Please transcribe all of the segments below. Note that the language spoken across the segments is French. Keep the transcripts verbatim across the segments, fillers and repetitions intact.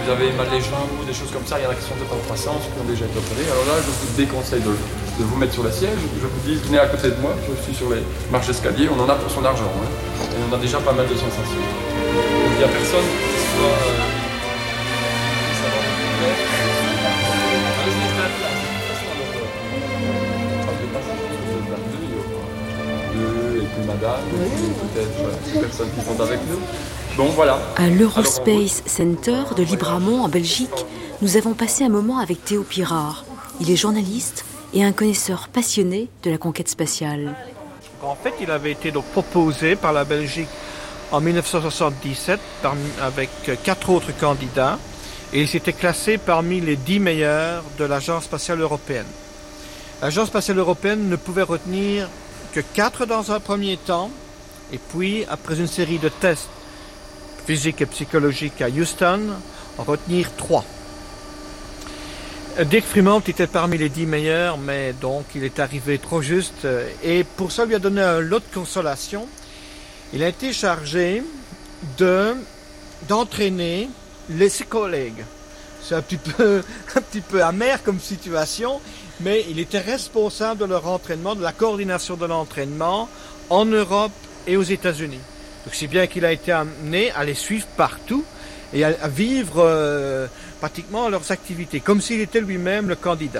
vous avez mal les jambes ou des choses comme ça, il y en a qui sont peut-être en croissance, qui ont déjà été opérés. Alors là, je vous déconseille de, de vous mettre sur la siège. Je vous dis, venez à côté de moi, je suis sur les marches d'escalier, on en a pour son argent. Hein. Et on a déjà pas mal de sensations. Donc il n'y a personne qui soit... Euh, qui savoir le problème. Alors, je n'ai pas de place. De toute façon, alors, euh, ça ne fait pas ça, parce que vous êtes là-deux, il y aura deux, et puis madame, et puis peut-être euh, les personnes qui sont avec nous. Bon, voilà. À l'Eurospace Center de Libramont, en Belgique, nous avons passé un moment avec Théo Pirard. Il est journaliste et un connaisseur passionné de la conquête spatiale. En fait, il avait été donc proposé par la Belgique en mille neuf cent soixante-dix-sept parmi, avec quatre autres candidats et il s'était classé parmi les dix meilleurs de l'Agence spatiale européenne. L'Agence spatiale européenne ne pouvait retenir que quatre dans un premier temps et puis, après une série de tests physique et psychologique à Houston, en retenir trois. Dick Fremont était parmi les dix meilleurs, mais donc il est arrivé trop juste. Et pour ça, il lui a donné un lot de consolation. Il a été chargé de, d'entraîner les, ses collègues. C'est un petit peu, un petit peu amer comme situation, mais il était responsable de leur entraînement, de la coordination de l'entraînement en Europe et aux États-Unis. Donc c'est bien qu'il a été amené à les suivre partout et à, à vivre euh, pratiquement leurs activités, comme s'il était lui-même le candidat.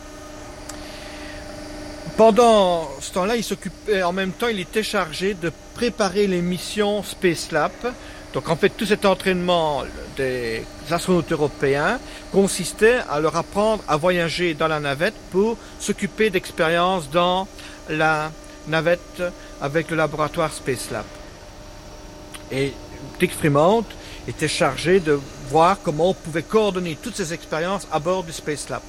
Pendant ce temps-là, il s'occupait, en même temps, il était chargé de préparer les missions Space Lab. Donc en fait, tout cet entraînement des astronautes européens consistait à leur apprendre à voyager dans la navette pour s'occuper d'expériences dans la navette avec le laboratoire Space Lab. Et Dick Fremont était chargé de voir comment on pouvait coordonner toutes ces expériences à bord du Space Lab.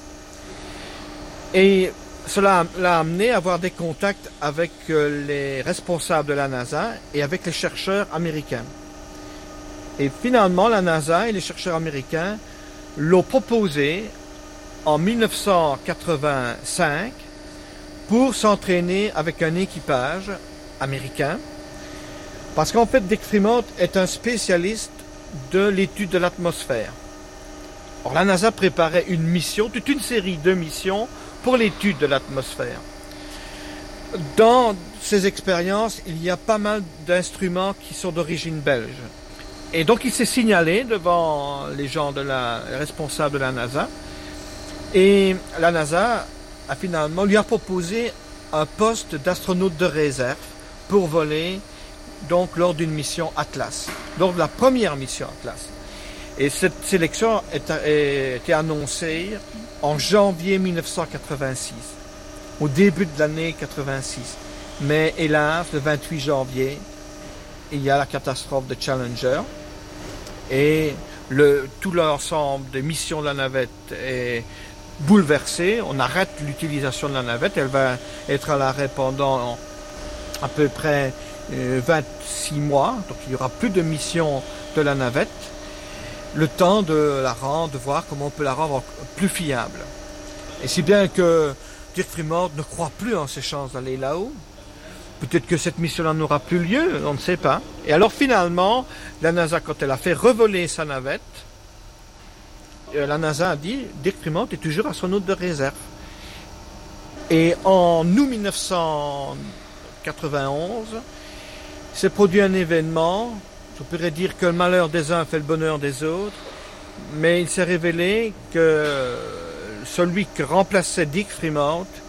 Et cela l'a amené à avoir des contacts avec les responsables de la NASA et avec les chercheurs américains. Et finalement, la NASA et les chercheurs américains l'ont proposé en mille neuf cent quatre-vingt-cinq pour s'entraîner avec un équipage américain. Parce qu'en fait, Dick Fremont est un spécialiste de l'étude de l'atmosphère. Or, la NASA préparait une mission, toute une série de missions pour l'étude de l'atmosphère. Dans ces expériences, il y a pas mal d'instruments qui sont d'origine belge. Et donc, il s'est signalé devant les gens de la, les responsables de la NASA. Et la NASA a finalement lui a proposé un poste d'astronaute de réserve pour voler donc lors d'une mission Atlas, lors de la première mission Atlas. Et cette sélection a été annoncée en janvier mille neuf cent quatre-vingt-six, au début de l'année quatre-vingt-six. Mais hélas, le vingt-huit janvier, il y a la catastrophe de Challenger et le, tout l'ensemble des missions de la navette est bouleversé. On arrête l'utilisation de la navette, elle va être à l'arrêt pendant à peu près vingt-six mois, donc il n'y aura plus de mission de la navette, le temps de la rendre, de voir comment on peut la rendre plus fiable. Et si bien que Dick Fremont ne croit plus en ses chances d'aller là-haut, peut-être que cette mission-là n'aura plus lieu, on ne sait pas. Et alors finalement, la NASA, quand elle a fait revoler sa navette, la NASA a dit, Dick Fremont est toujours astronaute de réserve. Et en août mille neuf cent quatre-vingt-onze, s'est produit un événement, je pourrais dire que le malheur des uns fait le bonheur des autres, mais il s'est révélé que celui qui remplaçait Dick Fremont